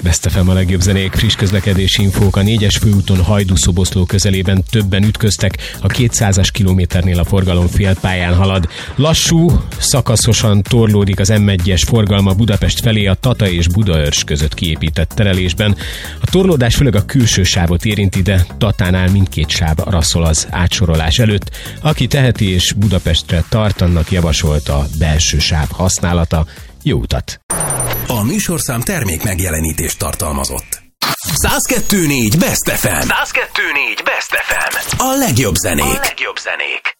Best FM a legjobb zenék, friss közlekedési infók. A 4-es főúton Hajdú-Szoboszló közelében többen ütköztek, a 200-as kilométernél a forgalom félpályán halad. Lassú, szakaszosan torlódik az M1-es forgalma Budapest felé a Tata és Budaörs között kiépített terelésben. A torlódás főleg a külső sávot érinti, de Tatánál mindkét sáv rasszol az átsorolás előtt. Aki teheti és Budapestre tart, annak javasolt a belső sáv használata. Jó utat! A műsorszám termék megjelenítést tartalmazott. 102.4 Best FM. 102.4 Best FM. A legjobb zenék.